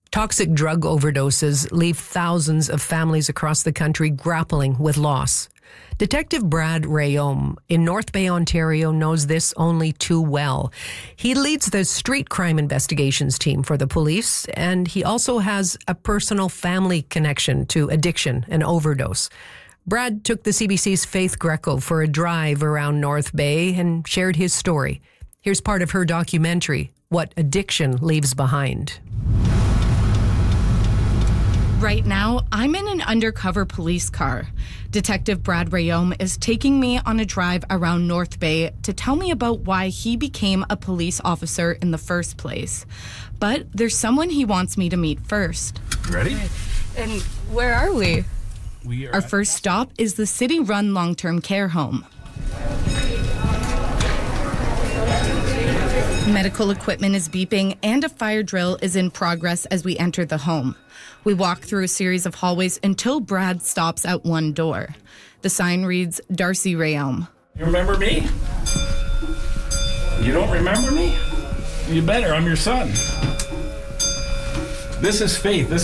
Toxic drug overdoses leave thousands of families across the country grappling with loss. Detective Brad Rayom in North Bay, Ontario, knows this only too well. He leads the street crime investigations team for the police, and he also has a personal family connection to addiction and overdose. Brad took the CBC's Faith Greco for a drive around North Bay and shared his story. Here's part of her documentary, What Addiction Leaves Behind. Right now, I'm in an undercover police car. Detective Brad Rayom is taking me on a drive around North Bay to tell me about why he became a police officer in the first place. But there's someone he wants me to meet first. Ready? And where are we? Our first stop is the city-run long-term care home. Medical equipment is beeping and a fire drill is in progress as we enter the home. We walk through a series of hallways until Brad stops at one door. The sign reads, Darcy Rayom. You remember me? You don't remember me? You better. I'm your son. This is Faith.